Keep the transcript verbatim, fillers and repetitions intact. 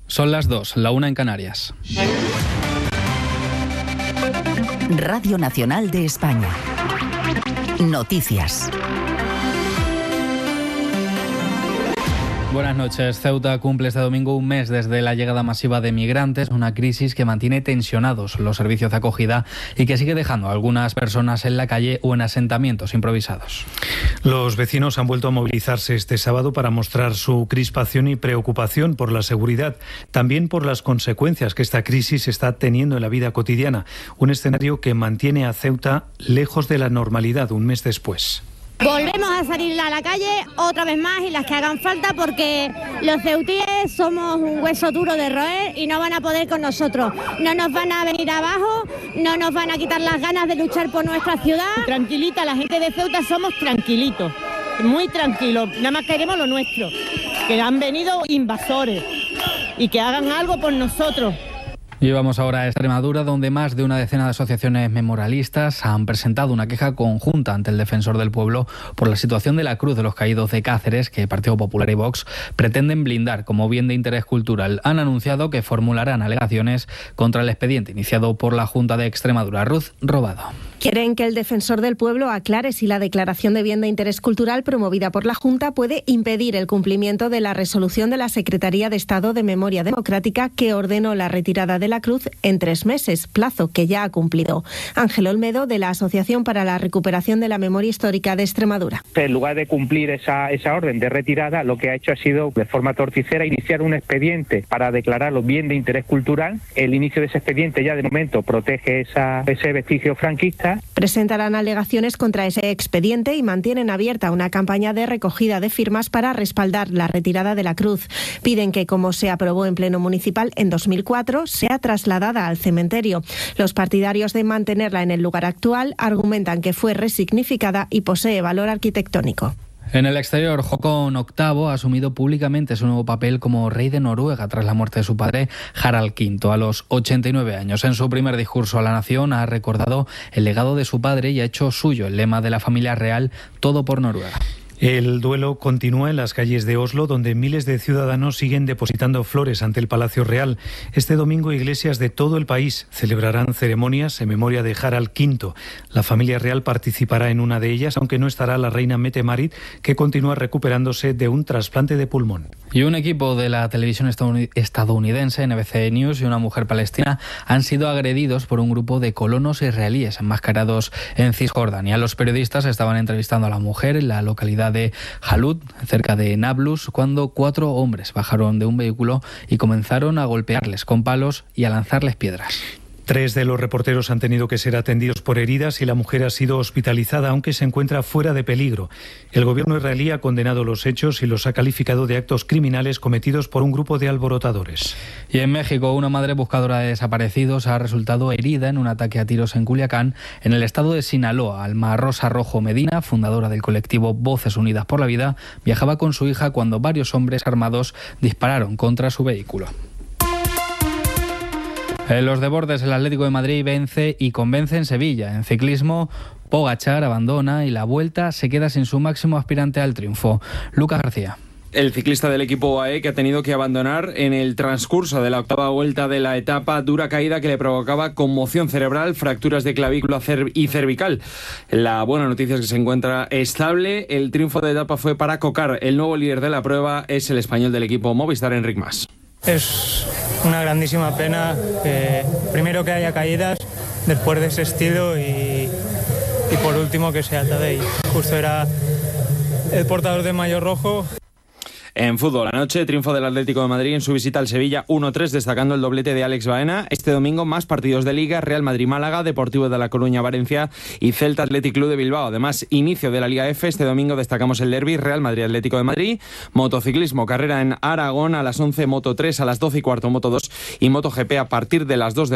Son las dos, la una en Canarias. Radio Nacional de España. Noticias. Buenas noches. Ceuta cumple este domingo un mes desde la llegada masiva de migrantes, una crisis que mantiene tensionados los servicios de acogida y que sigue dejando a algunas personas en la calle o en asentamientos improvisados. Los vecinos han vuelto a movilizarse este sábado para mostrar su crispación y preocupación por la seguridad, también por las consecuencias que esta crisis está teniendo en la vida cotidiana, un escenario que mantiene a Ceuta lejos de la normalidad un mes después. Volvemos a salir a la calle otra vez más y las que hagan falta, porque los ceutíes somos un hueso duro de roer y no van a poder con nosotros. No nos van a venir abajo, no nos van a quitar las ganas de luchar por nuestra ciudad. Tranquilita, la gente de Ceuta somos tranquilitos, muy tranquilos, nada más queremos lo nuestro, que han venido invasores y que hagan algo por nosotros. Y vamos ahora a Extremadura, donde más de una decena de asociaciones memorialistas han presentado una queja conjunta ante el Defensor del Pueblo por la situación de la Cruz de los Caídos de Cáceres, que Partido Popular y Vox pretenden blindar como bien de interés cultural. Han anunciado que formularán alegaciones contra el expediente iniciado por la Junta de Extremadura. Ruth Robado. Quieren que el Defensor del Pueblo aclare si la declaración de bien de interés cultural promovida por la Junta puede impedir el cumplimiento de la resolución de la Secretaría de Estado de Memoria Democrática que ordenó la retirada de la cruz en tres meses, plazo que ya ha cumplido. Ángel Olmedo, de la Asociación para la Recuperación de la Memoria Histórica de Extremadura. En lugar de cumplir esa, esa orden de retirada, lo que ha hecho ha sido, de forma torticera, iniciar un expediente para declararlo bien de interés cultural. El inicio de ese expediente ya de momento protege esa, ese vestigio franquista. Presentarán alegaciones contra ese expediente y mantienen abierta una campaña de recogida de firmas para respaldar la retirada de la cruz. Piden que, como se aprobó en pleno municipal en dos mil cuatro, sea trasladada al cementerio. Los partidarios de mantenerla en el lugar actual argumentan que fue resignificada y posee valor arquitectónico. En el exterior, Håkon octavo ha asumido públicamente su nuevo papel como rey de Noruega tras la muerte de su padre, Harald quinto, a los ochenta y nueve años. En su primer discurso a la nación ha recordado el legado de su padre y ha hecho suyo el lema de la familia real, todo por Noruega. El duelo continúa en las calles de Oslo, donde miles de ciudadanos siguen depositando flores ante el Palacio Real. Este domingo, iglesias de todo el país celebrarán ceremonias en memoria de Harald quinto. La familia real participará en una de ellas, aunque no estará la reina Mette-Marit, que continúa recuperándose de un trasplante de pulmón. Y un equipo de la televisión estadounidense, N B C News, y una mujer palestina han sido agredidos por un grupo de colonos israelíes enmascarados en Cisjordania. Los periodistas estaban entrevistando a la mujer en la localidad de Jalud, cerca de Nablus, cuando cuatro hombres bajaron de un vehículo y comenzaron a golpearles con palos y a lanzarles piedras. Tres de los reporteros han tenido que ser atendidos por heridas y la mujer ha sido hospitalizada, aunque se encuentra fuera de peligro. El gobierno israelí ha condenado los hechos y los ha calificado de actos criminales cometidos por un grupo de alborotadores. Y en México, una madre buscadora de desaparecidos ha resultado herida en un ataque a tiros en Culiacán, en el estado de Sinaloa. Alma Rosa Rojo Medina, fundadora del colectivo Voces Unidas por la Vida, viajaba con su hija cuando varios hombres armados dispararon contra su vehículo. En los deportes, el Atlético de Madrid vence y convence en Sevilla. En ciclismo, Pogačar abandona y la Vuelta se queda sin su máximo aspirante al triunfo. Lucas García. El ciclista del equipo U A E, que ha tenido que abandonar en el transcurso de la octava vuelta de la etapa, dura caída que le provocaba conmoción cerebral, fracturas de clavícula y cervical. La buena noticia es que se encuentra estable. El triunfo de etapa fue para Cocar. El nuevo líder de la prueba es el español del equipo Movistar, Enric Mas. Es una grandísima pena que primero que haya caídas después de ese estilo y, y por último que sea Tadej. Justo era el portador de maillot rojo. En fútbol, anoche, triunfo del Atlético de Madrid en su visita al Sevilla uno tres, destacando el doblete de Alex Baena. Este domingo, más partidos de Liga: Real Madrid-Málaga, Deportivo de La Coruña-Valencia y Celta Athletic Club de Bilbao. Además, inicio de la Liga F. Este domingo destacamos el derbi Real Madrid-Atlético de Madrid. Motociclismo, carrera en Aragón a las once, Moto tres a las doce y cuarto, Moto dos y MotoGP a partir de las dos de